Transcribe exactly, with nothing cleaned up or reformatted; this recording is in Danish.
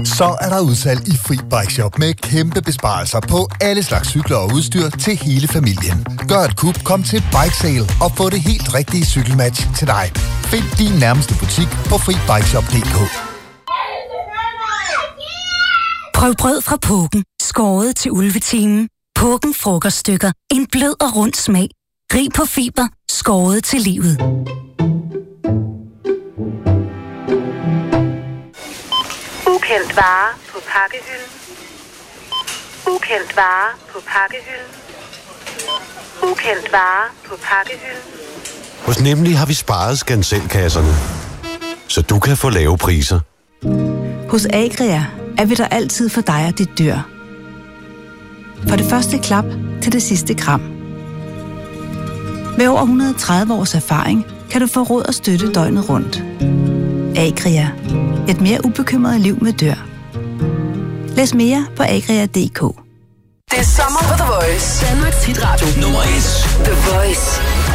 Så er der udsalg i Fri Bike Shop med kæmpe besparelser på alle slags cykler og udstyr til hele familien. Gør et kup, kom til Bike Sale og få det helt rigtige cykelmatch til dig. Find din nærmeste butik på fri bike shop punktum d k. Prøv brød fra Pågen, skåret til ulvetimen. Pågen frokoststykker, en blød og rund smag. Rig på fiber, skåret til livet. Ukendt vare på pakkehylden. Ukendt vare på pakkehylden. Ukendt vare på pakkehylden. Hos Nemlig har vi sparet skanselkasserne, så du kan få lave priser. Hos Agria er vi der altid for dig og dit dyr. Fra det første klap til det sidste kram. Med over et hundrede og tredive års erfaring kan du få råd og støtte døgnet rundt. Agria. Et mere ubekymret liv med dyr. Læs mere på agria punktum d k. Det er sommer på The Voice. Danmarks hitradio. Nummer et. The Voice.